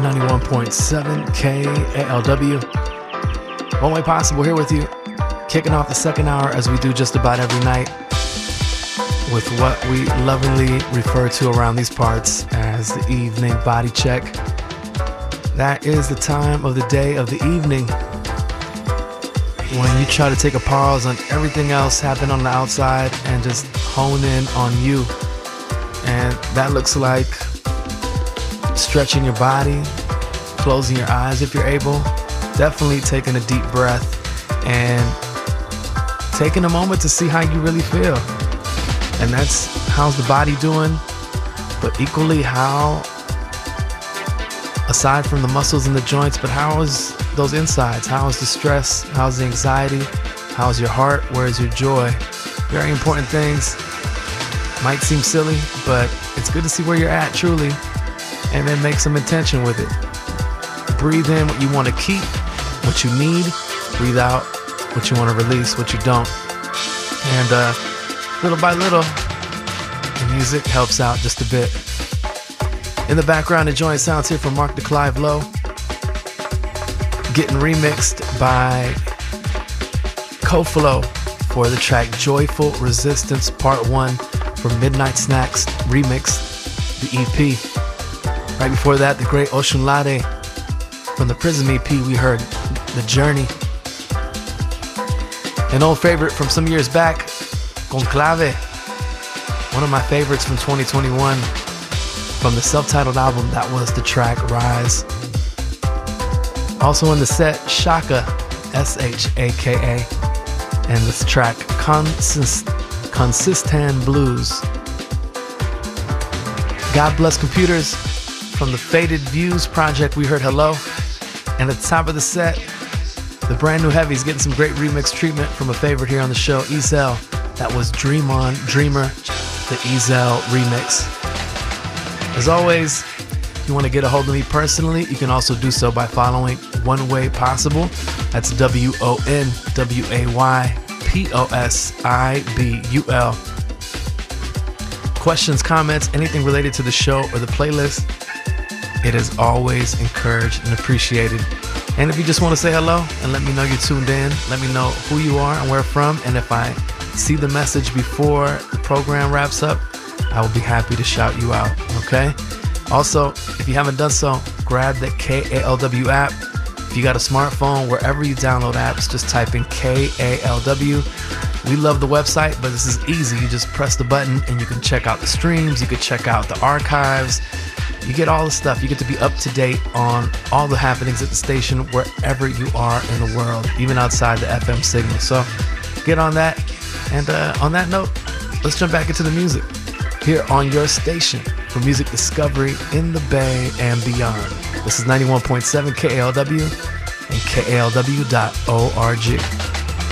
91.7 KALW. One Way Possible here with you, kicking off the second hour as we do just about every night with what we lovingly refer to around these parts as the evening body check. That is the time of the day of the evening when you try to take a pause on everything else happening on the outside and just hone in on you. And that looks like stretching your body, closing your eyes if you're able, definitely taking a deep breath and taking a moment to see how you really feel. And that's how's the body doing, but equally how, aside from the muscles and the joints, but how is those insides? How is the stress? How's the anxiety? How's your heart? Where's your joy? Very important things. Might seem silly, but it's good to see where you're at truly, and then make some intention with it. Breathe in what you want to keep, what you need. Breathe out what you want to release, what you don't. And little by little, the music helps out just a bit. In the background, enjoying sounds here from Mark de Clive Lowe, getting remixed by Koflo for the track Joyful Resistance Part 1 from Midnight Snacks Remix, the EP. Right before that, the great Oshunlade from the Prism EP, we heard The Journey. An old favorite from some years back, Conclave, one of my favorites from 2021, from the self-titled album, that was the track Rise. Also in the set, Shaka, S-H-A-K-A, and this track Consistent Blues. God Bless Computers from the Faded Views project, we heard Hello. And at the top of the set, the brand new heavies getting some great remix treatment from a favorite here on the show, Ezel. That was Dream On Dreamer, the Ezel remix. As always, if you want to get a hold of me personally, you can also do so by following One Way Possible. That's WONWAYPOSIBUL. Questions, comments, anything related to the show or the playlist, it is always encouraged and appreciated. And if you just want to say hello and let me know you're tuned in, let me know who you are and where from, and if I see the message before the program wraps up, I will be happy to shout you out, okay? Also, if you haven't done so, grab the KALW app. If you got a smartphone, wherever you download apps, just type in KALW. We love the website, but this is easy. You just press the button and you can check out the streams, you can check out the archives, you get all the stuff. You get to be up to date on all the happenings at the station wherever you are in the world, even outside the FM signal. So get on that. And on that note, let's jump back into the music here on your station for music discovery in the Bay and beyond. This is 91.7 KALW and KALW.org.